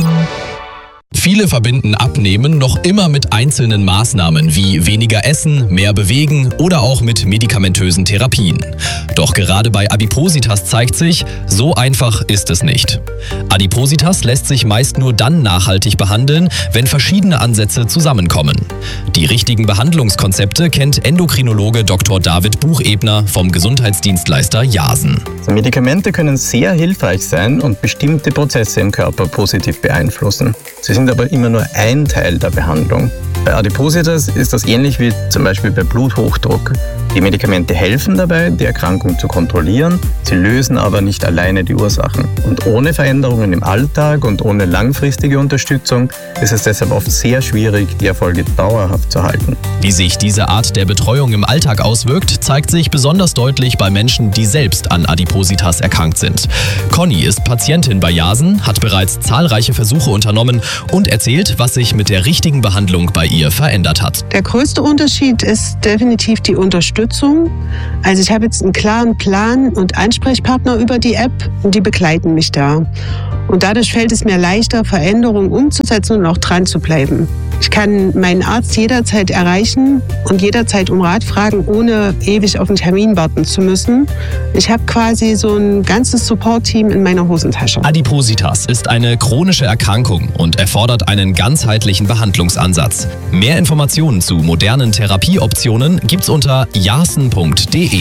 Viele verbinden Abnehmen noch immer mit einzelnen Maßnahmen wie weniger essen, mehr bewegen oder auch mit medikamentösen Therapien. Doch gerade bei Adipositas zeigt sich, so einfach ist es nicht. Adipositas lässt sich meist nur dann nachhaltig behandeln, wenn verschiedene Ansätze zusammenkommen. Die richtigen Behandlungskonzepte kennt Endokrinologe Dr. David Buchebner vom Gesundheitsdienstleister Jasen. Medikamente können sehr hilfreich sein und bestimmte Prozesse im Körper positiv beeinflussen. Sie sind aber immer nur ein Teil der Behandlung. Bei Adipositas ist das ähnlich wie zum Beispiel bei Bluthochdruck. Die Medikamente helfen dabei, die Erkrankung zu kontrollieren, sie lösen aber nicht alleine die Ursachen. Und ohne Veränderungen im Alltag und ohne langfristige Unterstützung ist es deshalb oft sehr schwierig, die Erfolge dauerhaft zu halten. Wie sich diese Art der Betreuung im Alltag auswirkt, zeigt sich besonders deutlich bei Menschen, die selbst an Adipositas erkrankt sind. Conny ist Patientin bei Jasen, hat bereits zahlreiche Versuche unternommen und erzählt, was sich mit der richtigen Behandlung bei ihr verändert hat. Der größte Unterschied ist definitiv die Unterstützung. Also ich habe jetzt einen klaren Plan und Ansprechpartner über die App und die begleiten mich da. Und dadurch fällt es mir leichter, Veränderungen umzusetzen und auch dran zu bleiben. Ich kann meinen Arzt jederzeit erreichen und jederzeit um Rat fragen, ohne ewig auf einen Termin warten zu müssen. Ich habe quasi so ein ganzes Support-Team in meiner Hosentasche. Adipositas ist eine chronische Erkrankung und erfordert einen ganzheitlichen Behandlungsansatz. Mehr Informationen zu modernen Therapieoptionen gibt's unter jasen.de.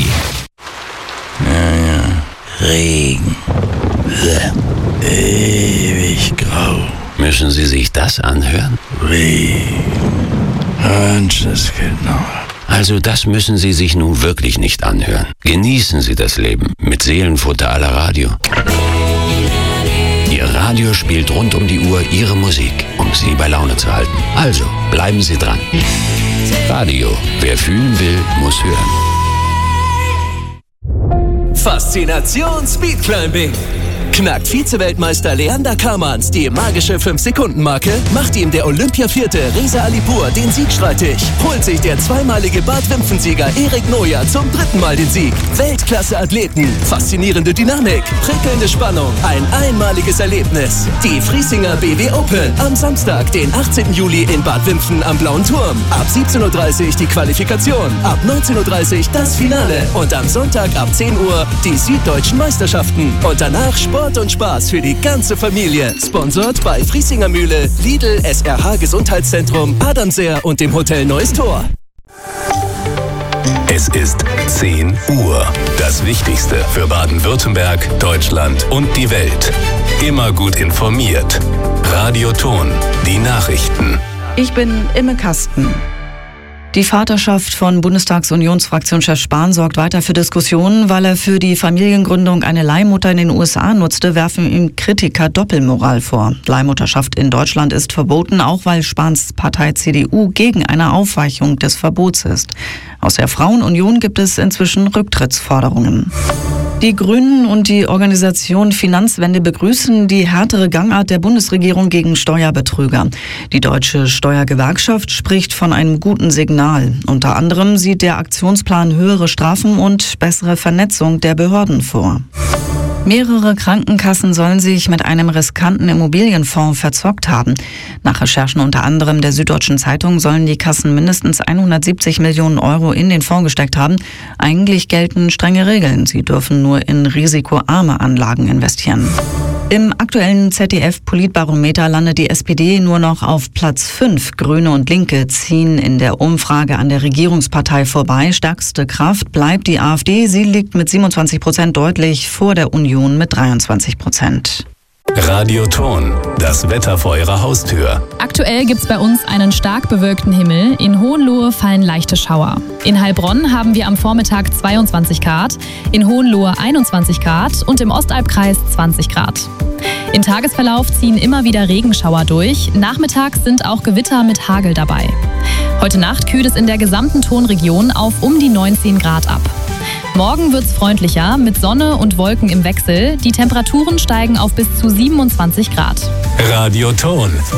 Regen. Ewig grau. Müssen Sie sich das anhören? Regen. Genau. Also das müssen Sie sich nun wirklich nicht anhören. Genießen Sie das Leben mit Seelenfutter à la Radio. Ihr Radio spielt rund um die Uhr Ihre Musik, um Sie bei Laune zu halten. Also bleiben Sie dran. Radio, wer fühlen will, muss hören. Faszination Speedclimbing. Knackt Vize-Weltmeister Leander Kamans die magische 5-Sekunden-Marke, macht ihm der Olympia-Vierte Reza Alipur den Sieg streitig, holt sich der zweimalige Bad-Wimpfen-Sieger Erik Noja zum 3. Mal den Sieg. Weltklasse-Athleten, faszinierende Dynamik, prickelnde Spannung, ein einmaliges Erlebnis. Die Friesinger BW Open am Samstag, den 18. Juli in Bad Wimpfen am Blauen Turm. Ab 17.30 Uhr die Qualifikation, ab 19.30 Uhr das Finale und am Sonntag ab 10 Uhr die Süddeutschen Meisterschaften. Und danach Sport und Spaß für die ganze Familie. Sponsort bei Friesinger Mühle, Lidl, SRH Gesundheitszentrum, Adamser und dem Hotel Neues Tor. Es ist 10 Uhr. Das Wichtigste für Baden-Württemberg, Deutschland und die Welt. Immer gut informiert. Radio Ton, die Nachrichten. Ich bin Imme Kasten. Die Vaterschaft von Bundestagsunionsfraktionschef Spahn sorgt weiter für Diskussionen, weil er für die Familiengründung eine Leihmutter in den USA nutzte, werfen ihm Kritiker Doppelmoral vor. Leihmutterschaft in Deutschland ist verboten, auch weil Spahns Partei CDU gegen eine Aufweichung des Verbots ist. Aus der Frauenunion gibt es inzwischen Rücktrittsforderungen. Die Grünen und die Organisation Finanzwende begrüßen die härtere Gangart der Bundesregierung gegen Steuerbetrüger. Die Deutsche Steuergewerkschaft spricht von einem guten Signal. Unter anderem sieht der Aktionsplan höhere Strafen und bessere Vernetzung der Behörden vor. Mehrere Krankenkassen sollen sich mit einem riskanten Immobilienfonds verzockt haben. Nach Recherchen unter anderem der Süddeutschen Zeitung sollen die Kassen mindestens 170 Millionen Euro in den Fonds gesteckt haben. Eigentlich gelten strenge Regeln. Sie dürfen nur in risikoarme Anlagen investieren. Im aktuellen ZDF-Politbarometer landet die SPD nur noch auf Platz 5. Grüne und Linke ziehen in der Umfrage an der Regierungspartei vorbei. Stärkste Kraft bleibt die AfD. Sie liegt mit 27% deutlich vor der Union mit 23%. Radio Ton, das Wetter vor Ihrer Haustür. Aktuell gibt's bei uns einen stark bewölkten Himmel. In Hohenlohe fallen leichte Schauer. In Heilbronn haben wir am Vormittag 22 Grad, in Hohenlohe 21 Grad und im Ostalbkreis 20 Grad. Im Tagesverlauf ziehen immer wieder Regenschauer durch. Nachmittags sind auch Gewitter mit Hagel dabei. Heute Nacht kühlt es in der gesamten Tonregion auf um die 19 Grad ab. Morgen wird's freundlicher mit Sonne und Wolken im Wechsel. Die Temperaturen steigen auf bis zu 27 Grad. Radio Ton.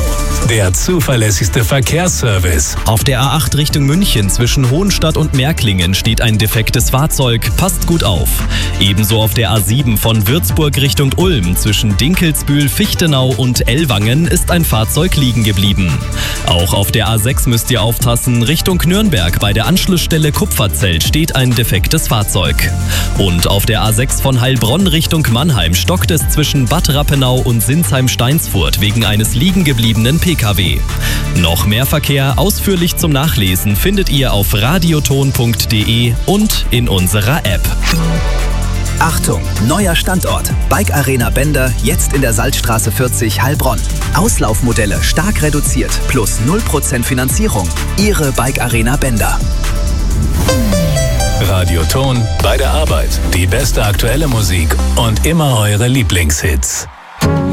der zuverlässigste Verkehrsservice. Auf der A8 Richtung München zwischen Hohenstadt und Märklingen steht ein defektes Fahrzeug. Passt gut auf. Ebenso auf der A7 von Würzburg Richtung Ulm zwischen Dinkelsbühl, Fichtenau und Ellwangen ist ein Fahrzeug liegen geblieben. Auch auf der A6 müsst ihr aufpassen. Richtung Nürnberg bei der Anschlussstelle Kupferzelt steht ein defektes Fahrzeug. Und auf der A6 von Heilbronn Richtung Mannheim stockt es zwischen Bad Rappenau und Sinsheim-Steinsfurt wegen eines liegen gebliebenen PKW. Noch mehr Verkehr ausführlich zum Nachlesen findet ihr auf radioton.de und in unserer App. Achtung, neuer Standort. Bike Arena Bender, jetzt in der Salzstraße 40 Heilbronn. Auslaufmodelle stark reduziert, plus 0% Finanzierung. Ihre Bike Arena Bender. Radioton bei der Arbeit. Die beste aktuelle Musik und immer eure Lieblingshits.